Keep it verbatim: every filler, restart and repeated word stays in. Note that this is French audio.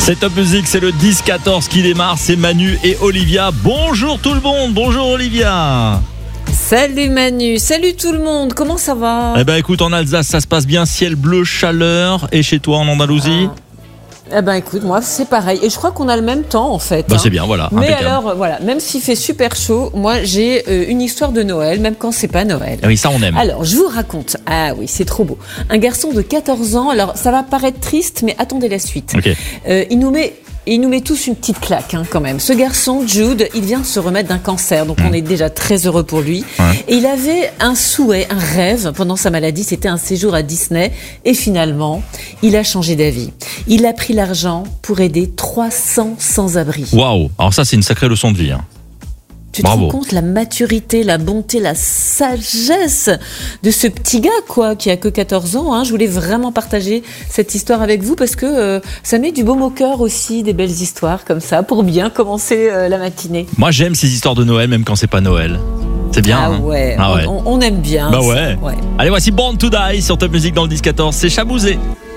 C'est Top Music, c'est le dix quatorze qui démarre, c'est Manu et Olivia. Bonjour tout le monde, bonjour Olivia. Salut Manu, salut tout le monde, comment ça va? Eh ben écoute, en Alsace ça se passe bien, ciel bleu, chaleur, et chez toi en Andalousie? ah. Eh ben écoute, moi c'est pareil, et je crois qu'on a le même temps en fait. Bah hein. c'est bien, voilà. Mais impeccable. alors euh, voilà, même s'il fait super chaud, moi j'ai euh, une histoire de Noël, même quand c'est pas Noël. Ah oui, ça on aime. Alors je vous raconte, ah oui c'est trop beau, un garçon de quatorze ans, alors ça va paraître triste, mais attendez la suite. Ok. Euh, il nous met... Et il nous met tous une petite claque hein, quand même. Ce garçon, Jude, il vient de se remettre d'un cancer, donc mmh. on est déjà très heureux pour lui. Ouais. Et il avait un souhait, un rêve pendant sa maladie, c'était un séjour à Disney. Et finalement, il a changé d'avis. Il a pris l'argent pour aider trois cents sans-abri. Waouh. Alors ça, c'est une sacrée leçon de vie. Hein. Tu Bravo. te rends compte la maturité, la bonté, la sagesse de ce petit gars quoi, qui a que quatorze ans. Hein. Je voulais vraiment partager cette histoire avec vous parce que euh, ça met du baume au cœur aussi, des belles histoires comme ça, pour bien commencer euh, la matinée. Moi, j'aime ces histoires de Noël, même quand c'est pas Noël. C'est bien. Ah hein. ouais, ah ouais. On, on aime bien. Bah ouais. ouais. Allez, voici Born to Die sur Top Music dans le dix quatorze. C'est Chabouzé.